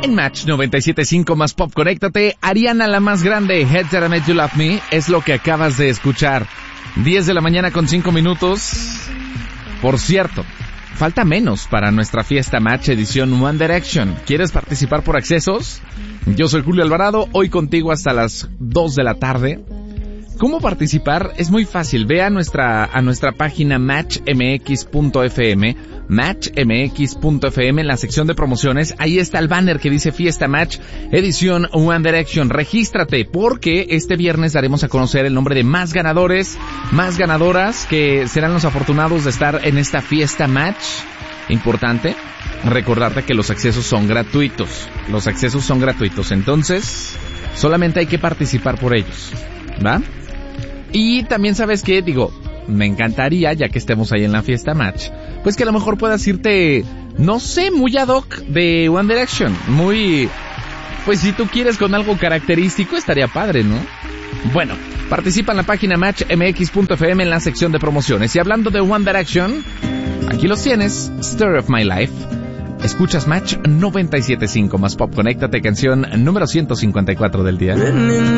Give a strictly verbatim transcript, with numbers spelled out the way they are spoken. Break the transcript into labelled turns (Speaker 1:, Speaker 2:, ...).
Speaker 1: En Match noventa y siete punto cinco más Pop, conéctate. Ariana la más grande, Head That I Made You Love Me, es lo que acabas de escuchar. diez de la mañana con cinco minutos. Por cierto, falta menos para nuestra fiesta Match edición One Direction. ¿Quieres participar por accesos? Yo soy Julio Alvarado, hoy contigo hasta las dos de la tarde. ¿Cómo participar? Es muy fácil. Ve a nuestra, a nuestra página match m x punto f m, match m x punto f m, en la sección de promociones. Ahí está el banner que dice Fiesta Match, edición One Direction. Regístrate, porque este viernes daremos a conocer el nombre de más ganadores, más ganadoras, que serán los afortunados de estar en esta Fiesta Match. Importante recordarte que los accesos son gratuitos. Los accesos son gratuitos, entonces solamente hay que participar por ellos, ¿va? Y también, ¿sabes qué? Digo, me encantaría, ya que estemos ahí en la Fiesta Match, pues que a lo mejor puedas irte, no sé, muy ad hoc de One Direction. Muy, pues si tú quieres con algo característico, estaría padre, ¿no? Bueno, participa en la página match m x punto f m en la sección de promociones. Y hablando de One Direction, aquí los tienes, Story of My Life. Escuchas Match noventa y siete punto cinco más Pop, conéctate, canción número ciento cincuenta y cuatro del día.